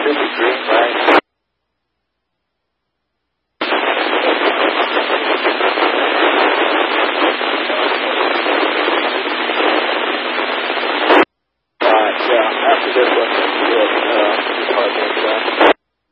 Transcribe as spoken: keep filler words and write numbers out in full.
should be green light. Alright, yeah, after this one.